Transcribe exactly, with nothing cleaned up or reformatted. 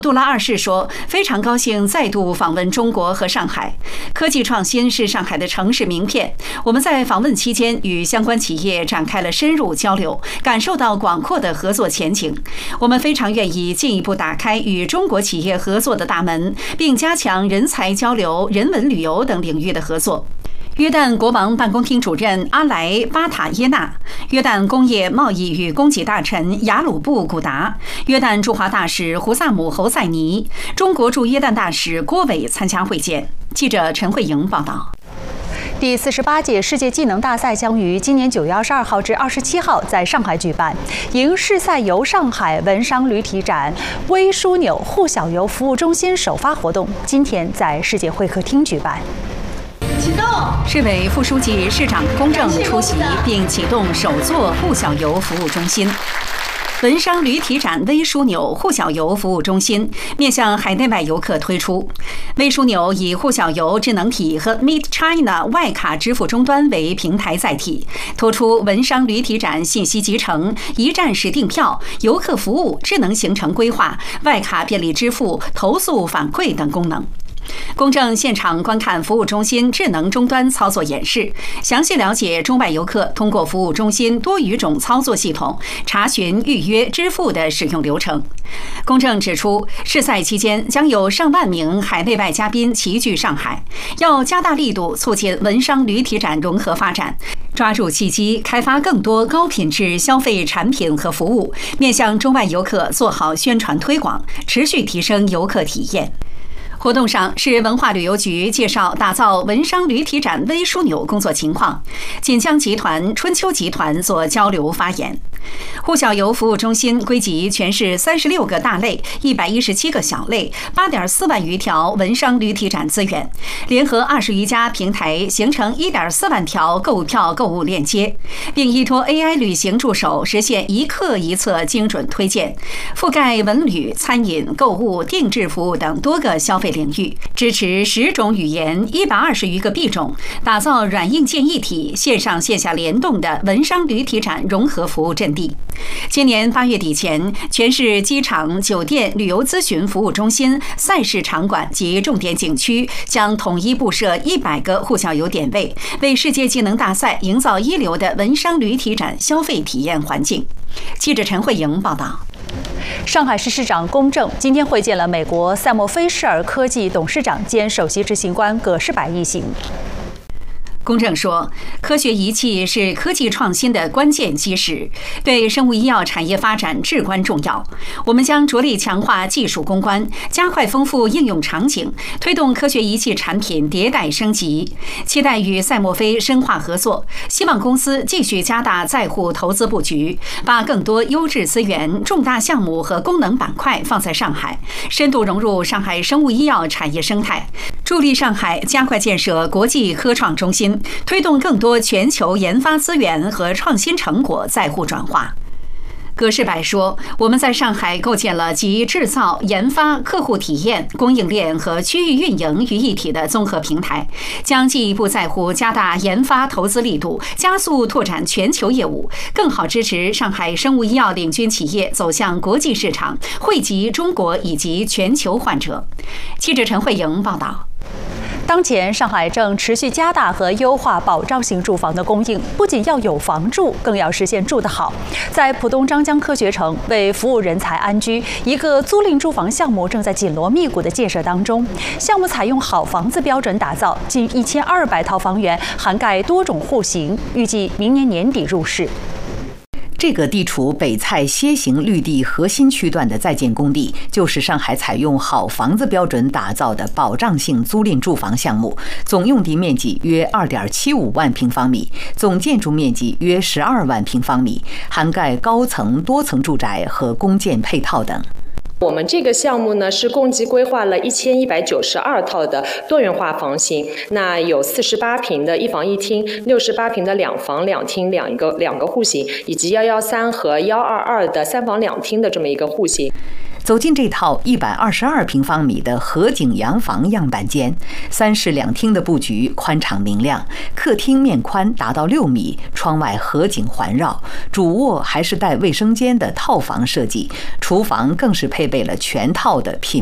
杜拉二世说：“非常高兴再度访问中国和上海。科技创新是上海的城市名片。我们在访问期间与相关企业展开了深入交流，感受到广阔的合作前景。我们非常愿意进一步打开与中国企业合作的大门，并加强人才交流、人文旅游等领域的合作。”约旦国王办公厅主任阿莱巴塔耶纳、约旦工业贸易与供给大臣雅鲁布古达、约旦驻华大使胡萨姆侯赛尼、中国驻约旦大使郭伟参加会见。记者陈慧莹报道。 第四十八届世界技能大赛将于今年九月二十二号至二十七号在上海举办。迎世赛游上海文商旅体展微枢纽沪小游服务中心首发活动今天在世界会客厅举办。 市委副书记、市长龚正出席并启动首座沪小游服务中心。文商旅体展微枢纽沪小游服务中心面向海内外游客推出。微枢纽以沪小游智能体和 Meet China 外卡支付终端为平台载体，突出文商旅体展信息集成、一站式订票、游客服务、智能行程规划、外卡便利支付、投诉反馈等功能。公正现场观看服务中心智能终端操作演示，详细了解中外游客通过服务中心多语种操作系统查询、预约、支付的使用流程。公正指出，试赛期间将有上万名海内外嘉宾齐聚上海，要加大力度促进文商旅体展融合发展，抓住契机开发更多高品质消费产品和服务，面向中外游客做好宣传推广，持续提升游客体验。活动上，市文化旅游局介绍打造文商旅体展微枢纽工作情况，锦江集团、春秋集团做交流发言。沪小游服务中心归集全市三十六个大类、一百一十七个小类、八点四万余条文商旅体展资源，联合二十余家平台，形成一点四万条购物票购物链接，并依托 A I 旅行助手实现一客一策精准推荐，覆盖文旅、餐饮、购物、定制服务等多个消费领域，支持十种语言、一百二十余个币种，打造软硬件一体、线上线下联动的文商旅体展融合服务阵地。今年八月底前，全市机场、酒店、旅游咨询服务中心、赛事场馆及重点景区将统一布设一百个沪小游点位，为世界技能大赛营造一流的文商旅体展消费体验环境。记者陈慧莹报道。 上海市市长龚正今天会见了美国赛默菲士尔科技董事长兼首席执行官葛世柏一行。 龚正说，科学仪器是科技创新的关键基石，对生物医药产业发展至关重要。我们将着力强化技术攻关，加快丰富应用场景，推动科学仪器产品迭代升级。期待与赛默菲深化合作，希望公司继续加大在沪投资布局，把更多优质资源、重大项目和功能板块放在上海，深度融入上海生物医药产业生态，助力上海加快建设国际科创中心，推动更多全球研发资源和创新成果在沪转化。葛世柏说，我们在上海构建了集制造、研发、客户体验、供应链和区域运营于一体的综合平台，将进一步在沪加大研发投资力度，加速拓展全球业务，更好支持上海生物医药领军企业走向国际市场，惠及中国以及全球患者。记者陈慧莹报道。 当前，上海正持续加大和优化保障性住房的供应，不仅要有房住，更要实现住得好。在浦东张江科学城，为服务人才安居，一个租赁住房项目正在紧锣密鼓的建设当中。项目采用好房子标准打造，近一千二百套房源，涵盖多种户型，预计明年年底入市。 这个地处北蔡楔形绿地核心区段的在建工地，就是上海采用好房子标准打造的保障性租赁住房项目，总用地面积约 二点七五万平方米，总建筑面积约十二万平方米，涵盖高层多层住宅和公建配套等。 我们这个项目呢，是共计规划了一千一百九十二套的多元化房型，那有四十八平的一房一厅，六十八平的两房两厅两个两个户型，以及一一三和一二二的三房两厅的这么一个户型。 走进这套一百二十二平方米的河景洋房样板间，三室两厅的布局宽敞明亮，客厅面宽达到六米，窗外河景环绕，主卧还是带卫生间的套房设计，厨房更是配备了全套的品